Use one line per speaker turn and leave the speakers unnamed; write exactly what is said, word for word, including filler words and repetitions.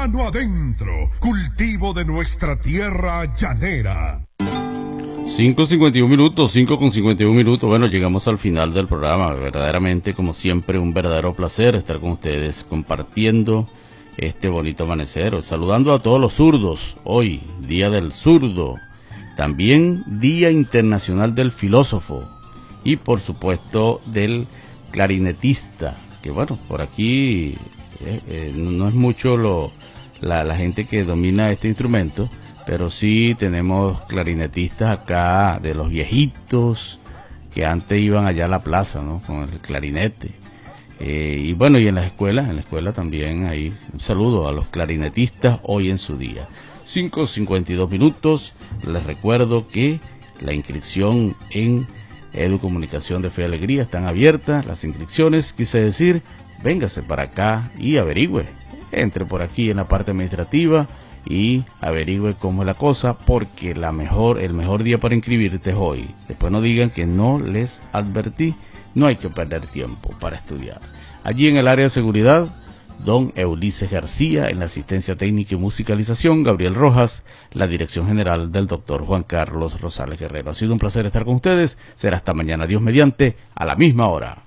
Mano adentro, cultivo de nuestra tierra llanera.
cinco cincuenta y un minutos, cinco con cincuenta y un minutos. Bueno, llegamos al final del programa. Verdaderamente, como siempre, un verdadero placer estar con ustedes compartiendo este bonito amanecer. Saludando a todos los zurdos. Hoy, Día del Zurdo. También Día Internacional del Filósofo. Y, por supuesto, del clarinetista. Que, bueno, por aquí eh, eh, no es mucho lo, la, la gente que domina este instrumento. Pero sí tenemos clarinetistas acá de los viejitos que antes iban allá a la plaza, ¿no? Con el clarinete. Eh, y bueno, y en las escuelas, en la escuela también hay un saludo a los clarinetistas hoy en su día. cinco cincuenta y dos minutos. Les recuerdo que la inscripción en Educomunicación de Fe y Alegría están abiertas. Las inscripciones, quise decir, véngase para acá y averigüe. Entre por aquí en la parte administrativa y averigüe cómo es la cosa, porque la mejor, el mejor día para inscribirte es hoy. Después no digan que no les advertí. No hay que perder tiempo para estudiar. Allí en el área de seguridad, don Eulises García, en la asistencia técnica y musicalización, Gabriel Rojas, la dirección general del doctor Juan Carlos Rosales Guerrero. Ha sido un placer estar con ustedes. Será hasta mañana, Dios mediante, a la misma hora.